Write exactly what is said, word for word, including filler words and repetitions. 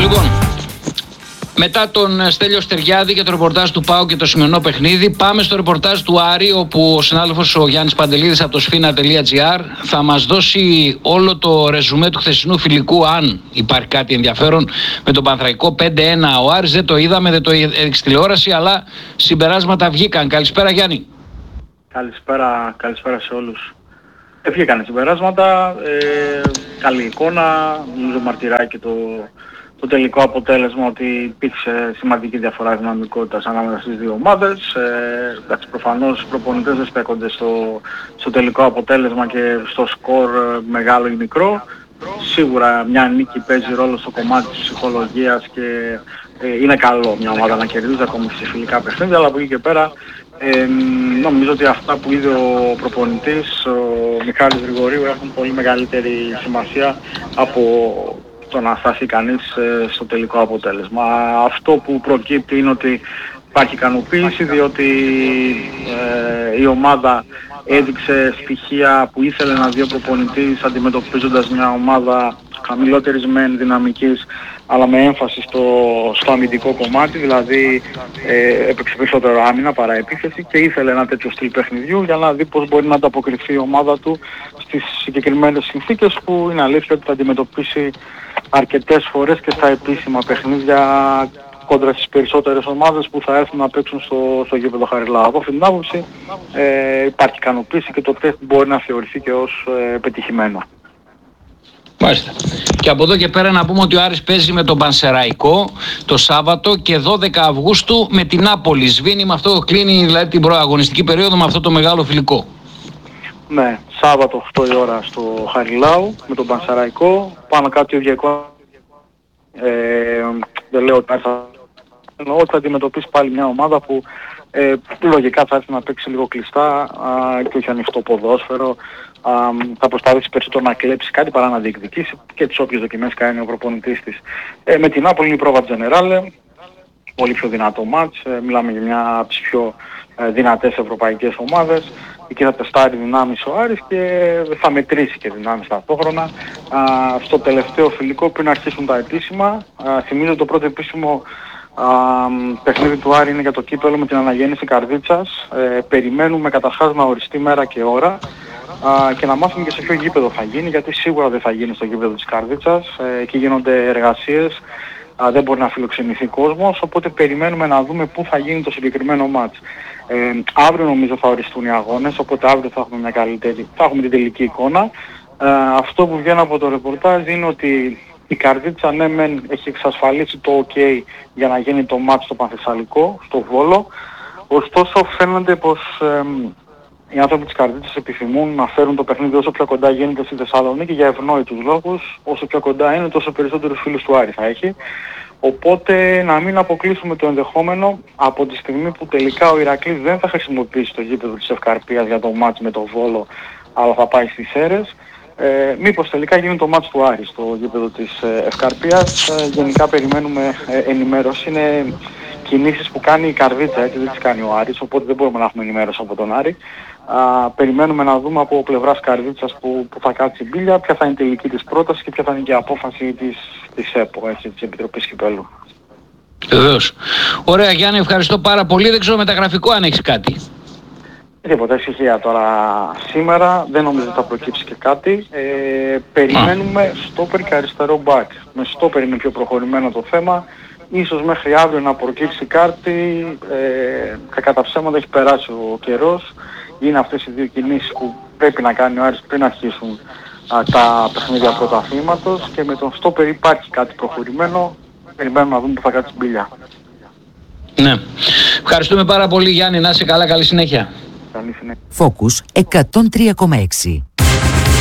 Λοιπόν, μετά τον Στέλιο Στεριάδη και το ρεπορτάζ του ΠΑΟΚ και το σημερινό παιχνίδι, πάμε στο ρεπορτάζ του Άρη, όπου ο συνάδελφος ο Γιάννης Παντελίδης από το σφίνα τελεία τζι άρ θα μας δώσει όλο το ρεζουμέ του χθεσινού φιλικού, αν υπάρχει κάτι ενδιαφέρον, με τον Πανθραϊκό πέντε ένα. Ο Άρης δεν το είδαμε, δεν το έδειξε τηλεόραση, αλλά συμπεράσματα βγήκαν. Καλησπέρα Γιάννη. Καλησπέρα, καλησπέρα σε όλους. Βγήκαν συμπεράσματα, ε, καλή εικόνα, νομίζω μαρτυράει και το, το τελικό αποτέλεσμα ότι υπήρξε σημαντική διαφορά δυναμικότητας ανάμεσα στις δύο ομάδες. Ε, εντάξει, προφανώς οι προπονητές δεν στέκονται στο, στο τελικό αποτέλεσμα και στο σκορ μεγάλο ή μικρό. Σίγουρα μια νίκη παίζει ρόλο στο κομμάτι της ψυχολογίας και ε, είναι καλό μια ομάδα να κερδίζει ακόμη σε φιλικά παιχνίδια, αλλά από εκεί και πέρα Ε, νομίζω ότι αυτά που είδε ο προπονητής, ο Μιχάλης Γρηγορίου, έχουν πολύ μεγαλύτερη σημασία από το να σταθεί κανείς ε, στο τελικό αποτέλεσμα. Αυτό που προκύπτει είναι ότι υπάρχει ικανοποίηση, διότι ε, η ομάδα έδειξε στοιχεία που ήθελε να δει ο προπονητής, αντιμετωπίζοντας μια ομάδα χαμηλότερης μεν δυναμικής, αλλά με έμφαση στο, στο αμυντικό κομμάτι, δηλαδή ε, έπαιξε περισσότερο άμυνα παρά επίθεση και ήθελε ένα τέτοιο στυλ παιχνιδιού για να δει πώς μπορεί να ανταποκριθεί η ομάδα του στις συγκεκριμένες συνθήκες που είναι αλήθεια ότι θα αντιμετωπίσει αρκετές φορές και στα επίσημα παιχνίδια κόντρα στις περισσότερες ομάδες που θα έρθουν να παίξουν στο, στο γήπεδο Χαριλάου. Από αυτήν την άποψη ε, υπάρχει ικανοποίηση και το τεστ μπορεί να θεωρηθεί και ως ε, πετυχημένο. Μάλιστα. Και από εδώ και πέρα να πούμε ότι ο Άρης παίζει με τον Πανσεραϊκό το Σάββατο και δώδεκα Αυγούστου με την Νάπολη. Σβήνει με αυτό, κλείνει δηλαδή την προαγωνιστική περίοδο με αυτό το μεγάλο φιλικό. Ναι, Σάββατο οκτώ η ώρα στο Χαριλάου με τον Πανσεραϊκό. Πάνω κάτω ίδια εικόνα. Ε, δεν λέω ότι θα, εννοώ ότι θα αντιμετωπίσει πάλι μια ομάδα που ε, λογικά θα έρθει να παίξει λίγο κλειστά α, και όχι ανοιχτό ποδόσφαιρο. Α, θα προσπαθήσει περισσότερο να κλέψει κάτι παρά να διεκδικήσει και τις όποιες δοκιμές κάνει ο προπονητής της. Ε, με την Νάπολη είναι η πρόβα Τζενεράλε, πολύ πιο δυνατό μάτς, ε, μιλάμε για μια από τις πιο ε, δυνατές ευρωπαϊκές ομάδες. Εκεί θα τεστάρει δυνάμεις ο Άρης και θα μετρήσει και δυνάμεις ταυτόχρονα. Α, στο τελευταίο φιλικό πριν αρχίσουν τα επίσημα, α, θυμίζω το πρώτο επίσημο α, παιχνίδι του Άρη είναι για το κύπελλο με την αναγέννηση Καρδίτσας. Ε, περιμένουμε καταρχάς να οριστεί μέρα και ώρα α, και να μάθουμε και σε ποιο γήπεδο θα γίνει, γιατί σίγουρα δεν θα γίνει στο γήπεδο της Καρδίτσας. Ε, εκεί γίνονται εργασίες, α, δεν μπορεί να φιλοξενηθεί κόσμος, οπότε περιμένουμε να δούμε πού θα γίνει το συγκεκριμένο μάτς. Ε, αύριο νομίζω θα οριστούν οι αγώνες, οπότε αύριο θα έχουμε μια καλύτερη, θα έχουμε την τελική εικόνα. Ε, αυτό που βγαίνει από το ρεπορτάζ είναι ότι η Καρδίτσα ναι μεν έχει εξασφαλίσει το ok για να γίνει το μάτς στο Πανθεσσαλικό, στο Βόλο, ωστόσο φαίνονται πως ε, οι άνθρωποι της Καρδίτσας επιθυμούν να φέρουν το παιχνίδι όσο πιο κοντά γίνεται στη Θεσσαλονίκη για ευνόητους λόγους. Όσο πιο κοντά είναι, τόσο περισσότερους φίλους του Άρη θα έχει. Οπότε να μην αποκλείσουμε το ενδεχόμενο από τη στιγμή που τελικά ο Ηρακλής δεν θα χρησιμοποιήσει το γήπεδο της Ευκαρπίας για το μάτς με το Βόλο, αλλά θα πάει στις Σέρρες. Ε, μήπως τελικά γίνει το μάτς του Άρη στο γήπεδο της ε, Ευκαρπίας. Ε, γενικά περιμένουμε ε, ενημέρωση. Είναι κινήσεις που κάνει η Καρδίτσα, έτσι δεν τις κάνει ο Άρης, οπότε δεν μπορούμε να έχουμε ενημέρωση από τον Άρη. Α, περιμένουμε να δούμε από πλευράς Καρδίτσας που, που θα κάτσει μπίλια, ποια θα είναι η τελική της πρόταση και ποια θα είναι και η απόφαση της, της ΕΠΟ, έτσι, της Επιτροπής Κυπέλλου. Βεβαίως. Ωραία Γιάννη, ευχαριστώ πάρα πολύ. Δεν ξέρω μεταγραφικό αν έχεις κάτι. Τίποτα, ησυχία τώρα σήμερα, δεν νομίζω ότι θα προκύψει και κάτι. Ε, περιμένουμε στόπερ και αριστερό μπακ. Με στόπερ είναι πιο προχωρημένο το θέμα. Ίσως μέχρι αύριο να προκύψει κάτι, ε, κατά τα ψέματα έχει περάσει ο καιρός. Είναι αυτές οι δύο κινήσεις που πρέπει να κάνει ο Άρης πριν αρχίσουν α, τα παιχνίδια πρωταθλήματος και με τον στόπερ υπάρχει κάτι προχωρημένο. Περιμένουμε να δούμε που θα κάτσει μπίλια. Ναι. Ευχαριστούμε πάρα πολύ Γιάννη, να είσαι καλά, καλή συνέχεια. Καλή συνέχεια. Focus εκατόν τρία κόμμα έξι.